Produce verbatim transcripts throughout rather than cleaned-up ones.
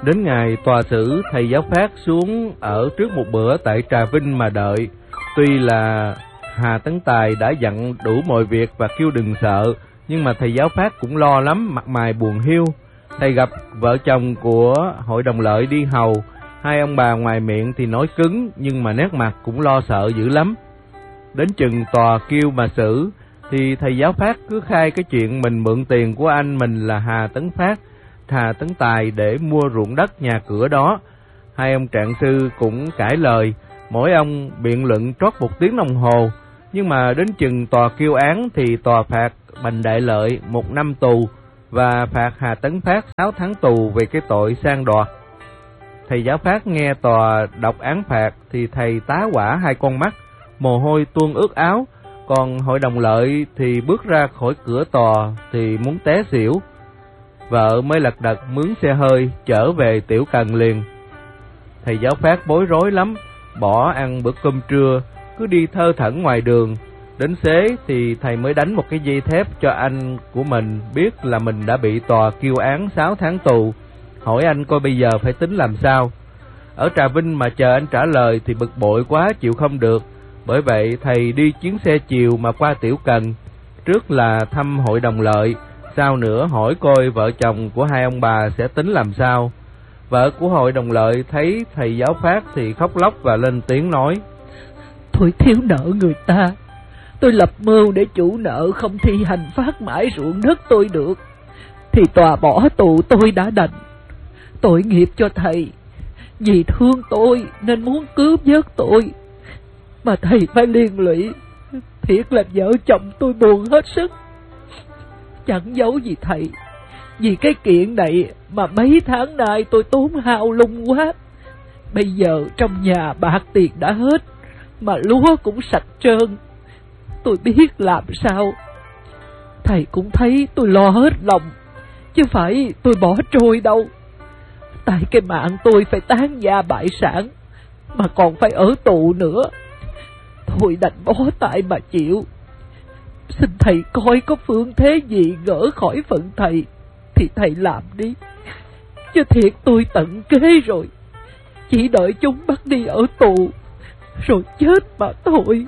Đến ngày tòa xử, thầy giáo Phát xuống ở trước một bữa tại Trà Vinh mà đợi. Tuy là Hà Tấn Tài đã dặn đủ mọi việc và kêu đừng sợ, nhưng mà thầy giáo Phát cũng lo lắm, mặt mày buồn hiu. Thầy gặp vợ chồng của Hội đồng Lợi đi hầu, hai ông bà ngoài miệng thì nói cứng, nhưng mà nét mặt cũng lo sợ dữ lắm. Đến chừng tòa kêu mà xử, thì thầy giáo Phát cứ khai cái chuyện mình mượn tiền của anh mình là Hà Tấn Phát, Hà Tấn Tài để mua ruộng đất nhà cửa đó. Hai ông trạng sư cũng cãi lời, mỗi ông biện luận trót một tiếng đồng hồ. Nhưng mà đến chừng tòa kêu án thì tòa phạt Bành Đại Lợi một năm tù và phạt Hà Tấn Phát sáu tháng tù về cái tội sang đoạt. Thầy giáo Phát nghe tòa đọc án phạt thì thầy tá hỏa hai con mắt, mồ hôi tuôn ướt áo. Còn Hội đồng Lợi thì bước ra khỏi cửa tòa thì muốn té xỉu. Vợ mới lật đật mướn xe hơi trở về Tiểu Cần liền. Thầy giáo Phát bối rối lắm, bỏ ăn bữa cơm trưa, cứ đi thơ thẩn ngoài đường. Đến xế thì thầy mới đánh một cái dây thép cho anh của mình biết là mình đã bị tòa kêu án sáu tháng tù, hỏi anh coi bây giờ phải tính làm sao. Ở Trà Vinh mà chờ anh trả lời thì bực bội quá chịu không được. Bởi vậy thầy đi chuyến xe chiều mà qua Tiểu Cần, trước là thăm Hội đồng Lợi, sau nữa hỏi coi vợ chồng của hai ông bà sẽ tính làm sao. Vợ của Hội đồng Lợi thấy thầy giáo Phát thì khóc lóc và lên tiếng nói: Tôi thiếu nợ người ta, tôi lập mưu để chủ nợ không thi hành phát mãi ruộng đất tôi được, thì tòa bỏ tù tôi đã đành. Tội nghiệp cho thầy, vì thương tôi nên muốn cứu vớt tôi, mà thầy phải liên lụy. Thiệt là vợ chồng tôi buồn hết sức. Chẳng giấu gì thầy, vì cái kiện này mà mấy tháng nay tôi tốn hao lung quá. Bây giờ trong nhà bạc tiền đã hết, mà lúa cũng sạch trơn. Tôi biết làm sao. Thầy cũng thấy tôi lo hết lòng, chứ phải tôi bỏ trôi đâu. Tại cái mạng tôi phải tán gia bại sản, mà còn phải ở tù nữa. Thôi đành bó tay mà chịu. Xin thầy coi có phương thế gì gỡ khỏi phận thầy thì thầy làm đi, chứ thiệt tôi tận kế rồi. Chỉ đợi chúng bắt đi ở tù rồi chết mà thôi.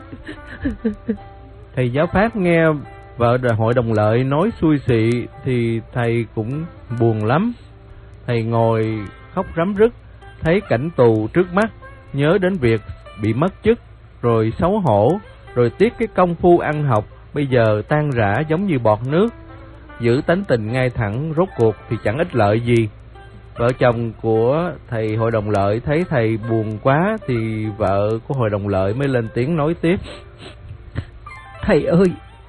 Thầy giáo Phát nghe vợ Hội đồng Lợi nói xui xị thì thầy cũng buồn lắm. Thầy ngồi khóc rắm rứt, thấy cảnh tù trước mắt, nhớ đến việc bị mất chức, rồi xấu hổ, rồi tiếc cái công phu ăn học bây giờ tan rã giống như bọt nước. Giữ tánh tình ngay thẳng rốt cuộc thì chẳng ích lợi gì. Vợ chồng của thầy Hội đồng Lợi thấy thầy buồn quá thì vợ của Hội đồng Lợi mới lên tiếng nói tiếp: Thầy ơi,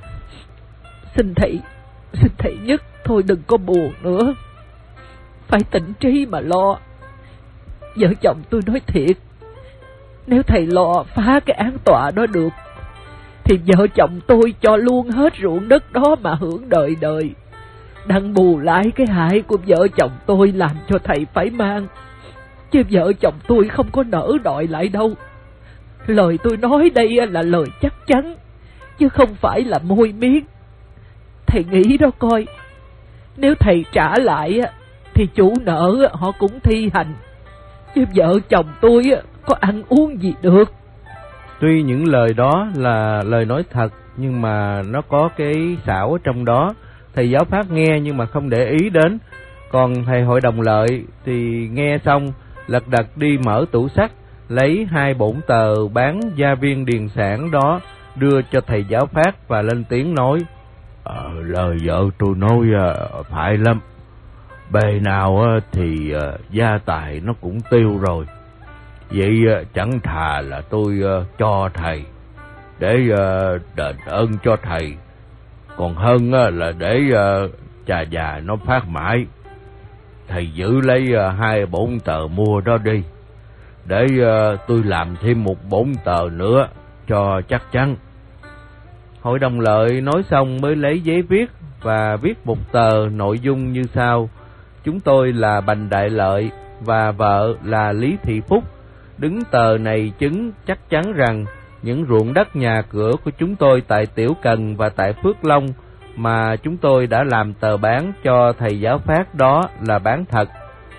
xin thầy, xin thầy nhất thôi đừng có buồn nữa, phải tỉnh trí mà lo. Vợ chồng tôi nói thiệt, nếu thầy lo phá cái án tòa đó được thì vợ chồng tôi cho luôn hết ruộng đất đó mà hưởng đời đời, đặng bù lại cái hại của vợ chồng tôi làm cho thầy phải mang. Chứ vợ chồng tôi không có nỡ đòi lại đâu. Lời tôi nói đây là lời chắc chắn, chứ không phải là môi miếng. Thầy nghĩ đó coi, nếu thầy trả lại thì chủ nợ họ cũng thi hành, chứ vợ chồng tôi có ăn uống gì được. Tuy những lời đó là lời nói thật, nhưng mà nó có cái xảo ở trong đó. Thầy giáo Phát nghe nhưng mà không để ý đến. Còn thầy Hội đồng Lợi thì nghe xong lật đật đi mở tủ sắt, lấy hai bổn tờ bán gia viên điền sản đó đưa cho thầy giáo Phát và lên tiếng nói: ờ, lời vợ tôi nói phải lắm. Bề nào thì gia tài nó cũng tiêu rồi. Vậy chẳng thà là tôi cho thầy để đền ơn cho thầy, còn hơn là để cha già nó phát mãi. Thầy giữ lấy hai bổn tờ mua đó đi, để tôi làm thêm một bổn tờ nữa cho chắc chắn. Hội đồng Lợi nói xong mới lấy giấy viết và viết một tờ nội dung như sau: chúng tôi là Bành Đại Lợi và vợ là Lý Thị Phúc, đứng tờ này chứng chắc chắn rằng những ruộng đất nhà cửa của chúng tôi tại Tiểu Cần và tại Phước Long mà chúng tôi đã làm tờ bán cho thầy giáo Phát đó là bán thật,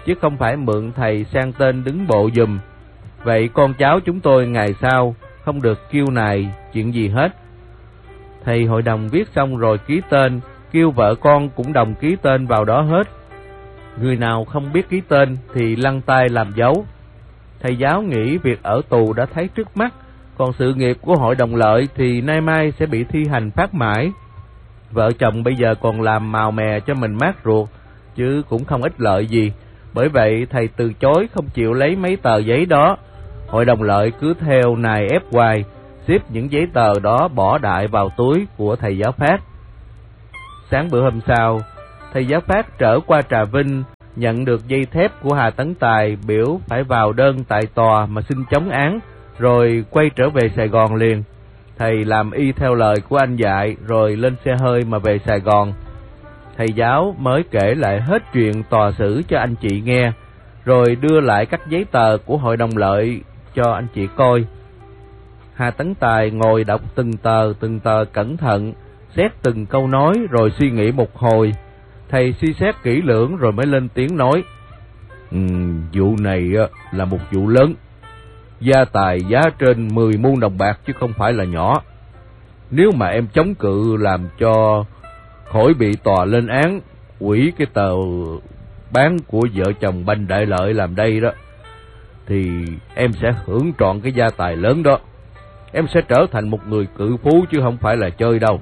chứ không phải mượn thầy sang tên đứng bộ giùm. Vậy con cháu chúng tôi ngày sau không được kêu này chuyện gì hết. Thầy hội đồng viết xong rồi ký tên, kêu vợ con cũng đồng ký tên vào đó hết. Người nào không biết ký tên thì lăn tay làm dấu. Thầy giáo nghĩ việc ở tù đã thấy trước mắt, còn sự nghiệp của hội đồng lợi thì nay mai sẽ bị thi hành phát mãi. Vợ chồng bây giờ còn làm màu mè cho mình mát ruột, chứ cũng không ích lợi gì. Bởi vậy thầy từ chối không chịu lấy mấy tờ giấy đó. Hội đồng lợi cứ theo nài ép hoài, xếp những giấy tờ đó bỏ đại vào túi của thầy giáo Phát. Sáng bữa hôm sau, thầy giáo Phát trở qua Trà Vinh, nhận được dây thép của Hà Tấn Tài biểu phải vào đơn tại tòa mà xin chống án, rồi quay trở về Sài Gòn liền. Thầy làm y theo lời của anh dạy, rồi lên xe hơi mà về Sài Gòn. Thầy giáo mới kể lại hết chuyện tòa xử cho anh chị nghe, rồi đưa lại các giấy tờ của hội đồng lợi cho anh chị coi. Hà Tấn Tài ngồi đọc từng tờ từng tờ cẩn thận, xét từng câu nói rồi suy nghĩ một hồi. Thầy suy xét kỹ lưỡng rồi mới lên tiếng nói: uhm, vụ này là một vụ lớn, gia tài giá trên mười muôn đồng bạc chứ không phải là nhỏ. Nếu mà em chống cự làm cho khỏi bị tòa lên án, hủy cái tờ bán của vợ chồng Bành Đại Lợi làm đây đó, thì em sẽ hưởng trọn cái gia tài lớn đó. Em sẽ trở thành một người cự phú chứ không phải là chơi đâu.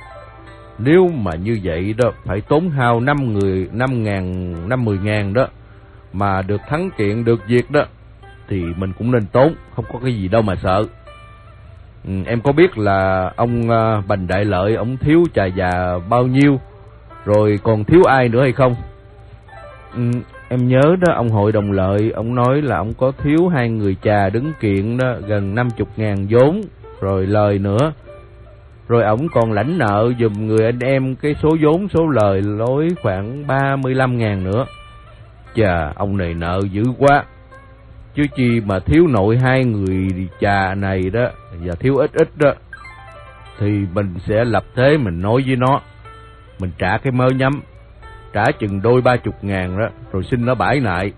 Nếu mà như vậy đó, phải tốn hao năm người năm ngàn năm mười ngàn đó, mà được thắng kiện được việc đó, thì mình cũng nên tốn, không có cái gì đâu mà sợ. Ừ, em có biết là ông uh, Bành Đại Lợi ông thiếu trà già bao nhiêu, rồi còn thiếu ai nữa hay không? Ừ, em nhớ đó, ông hội đồng lợi ông nói là ông có thiếu hai người trà đứng kiện đó gần năm chục ngàn vốn rồi lời nữa, rồi ổng còn lãnh nợ giùm người anh em cái số vốn số lời lối khoảng ba mươi lăm ngàn nữa. Chà, ông này nợ dữ quá, chứ chi mà thiếu nội hai người trà này đó, và thiếu ít ít đó, thì mình sẽ lập thế mình nói với nó, mình trả cái mớ nhắm, trả chừng đôi ba chục ngàn đó, rồi xin nó bãi lại.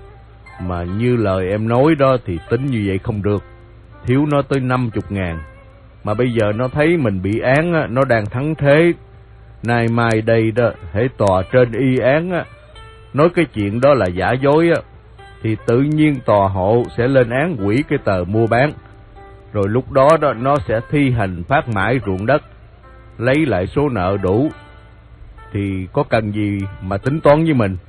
Mà như lời em nói đó thì tính như vậy không được, thiếu nó tới năm chục ngàn. Mà bây giờ nó thấy mình bị án á, nó đang thắng thế, nay mai đây đó, hễ tòa trên y án á, nói cái chuyện đó là giả dối á, thì tự nhiên tòa hộ sẽ lên án hủy cái tờ mua bán. Rồi lúc đó đó nó sẽ thi hành phát mãi ruộng đất, lấy lại số nợ đủ, thì có cần gì mà tính toán với mình.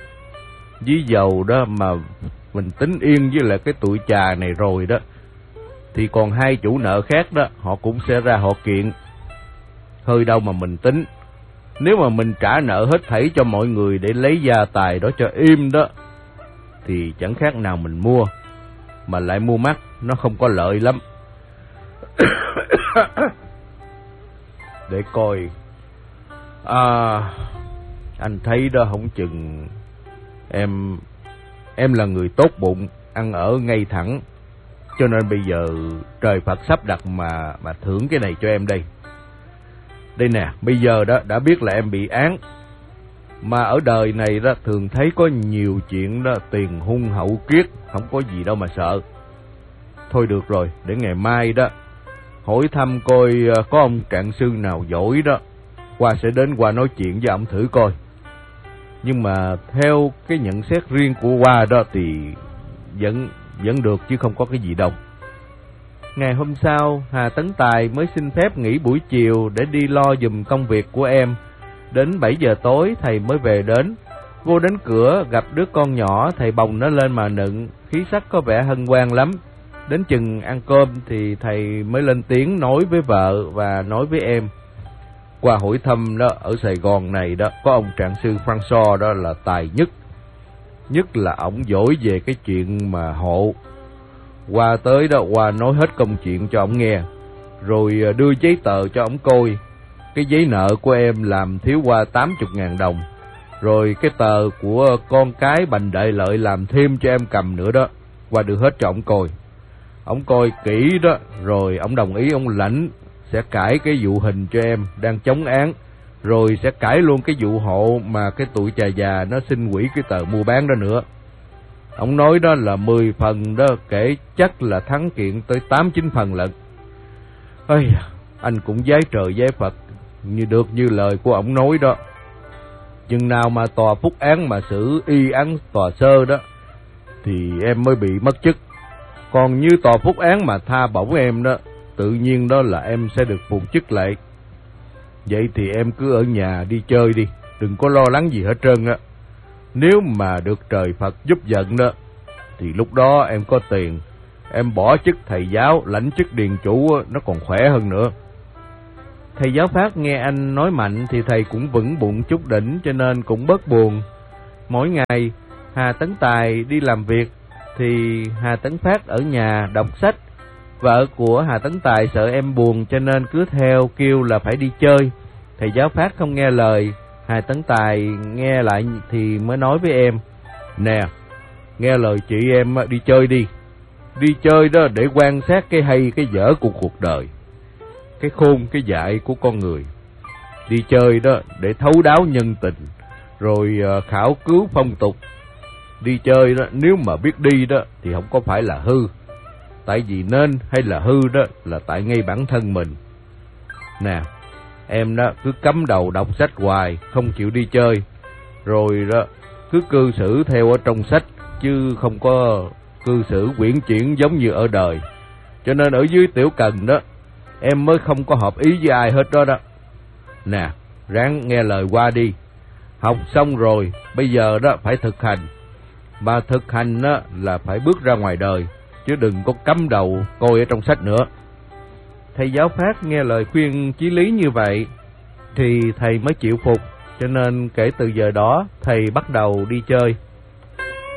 Ví dầu đó mà mình tính yên với lại cái tụi trà này rồi đó, thì còn hai chủ nợ khác đó, họ cũng sẽ ra họ kiện. Hơi đâu mà mình tính. Nếu mà mình trả nợ hết thảy cho mọi người để lấy gia tài đó cho im đó, thì chẳng khác nào mình mua, mà lại mua mắc, nó không có lợi lắm. Để coi. À, anh thấy đó, không chừng em em là người tốt bụng, ăn ở ngay thẳng, cho nên bây giờ trời Phật sắp đặt mà mà thưởng cái này cho em đây. Đây nè, bây giờ đó đã biết là em bị án, mà ở đời này đó thường thấy có nhiều chuyện đó tiền hung hậu kiết, không có gì đâu mà sợ. Thôi được rồi, để ngày mai đó hỏi thăm coi có ông trạng sư nào giỏi đó, qua sẽ đến qua nói chuyện với ông thử coi. Nhưng mà theo cái nhận xét riêng của Hoa đó thì vẫn vẫn được chứ không có cái gì đâu. Ngày hôm sau, Hà Tấn Tài mới xin phép nghỉ buổi chiều để đi lo giùm công việc của em. Đến bảy giờ tối thầy mới về đến. Vô đến cửa gặp đứa con nhỏ, thầy bồng nó lên mà nựng, khí sắc có vẻ hân hoan lắm. Đến chừng ăn cơm thì thầy mới lên tiếng nói với vợ và nói với em. Qua hỏi thăm đó, ở Sài Gòn này đó, có ông trạng sư François đó là tài nhất. Nhất là ổng giỏi về cái chuyện mà hộ. Qua tới đó, qua nói hết công chuyện cho ổng nghe, rồi đưa giấy tờ cho ổng coi. Cái giấy nợ của em làm thiếu qua tám mươi ngàn đồng, rồi cái tờ của con cái Bành Đại Lợi làm thêm cho em cầm nữa đó, qua đưa hết cho ổng coi. Ổng coi kỹ đó, rồi ổng đồng ý ổng lãnh sẽ cải cái vụ hình cho em đang chống án, rồi sẽ cãi luôn cái vụ hộ mà cái tụi chà già nó xin hủy cái tờ mua bán đó nữa. Ông nói đó là mười phần đó, kể chắc là thắng kiện tới tám chín phần lận. Ây, anh cũng vái trời vái Phật như được như lời của ông nói đó. Chừng nào mà tòa phúc án mà xử y án tòa sơ đó thì em mới bị mất chức. Còn như tòa phúc án mà tha bổng em đó, tự nhiên đó là em sẽ được phục chức lại. Vậy thì em cứ ở nhà đi chơi đi, đừng có lo lắng gì hết trơn á. Nếu mà được trời Phật giúp giận đó, thì lúc đó em có tiền, em bỏ chức thầy giáo, lãnh chức điền chủ nó còn khỏe hơn nữa. Thầy giáo Phát nghe anh nói mạnh thì thầy cũng vững bụng chút đỉnh, cho nên cũng bớt buồn. Mỗi ngày Hà Tấn Tài đi làm việc thì Hà Tấn Phát ở nhà đọc sách. Vợ của Hà Tấn Tài sợ em buồn cho nên cứ theo kêu là phải đi chơi. Thầy giáo Phát không nghe lời, Hà Tấn Tài nghe lại thì mới nói với em: nè, nghe lời chị em đi chơi đi. Đi chơi đó để quan sát cái hay cái dở của cuộc đời, cái khôn cái dại của con người. Đi chơi đó để thấu đáo nhân tình, rồi khảo cứu phong tục. Đi chơi đó nếu mà biết đi đó thì không có phải là hư, tại vì nên hay là hư đó là tại ngay bản thân mình. Nè, em đó cứ cắm đầu đọc sách hoài, không chịu đi chơi, rồi đó cứ cư xử theo ở trong sách, chứ không có cư xử uyển chuyển giống như ở đời. Cho nên ở dưới Tiểu Cần đó, em mới không có hợp ý với ai hết đó đó. Nè, ráng nghe lời qua đi. Học xong rồi, bây giờ đó phải thực hành. Mà thực hành đó là phải bước ra ngoài đời, chứ đừng có cắm đầu coi ở trong sách nữa. Thầy giáo Phát nghe lời khuyên chí lý như vậy thì thầy mới chịu phục. Cho nên kể từ giờ đó thầy bắt đầu đi chơi.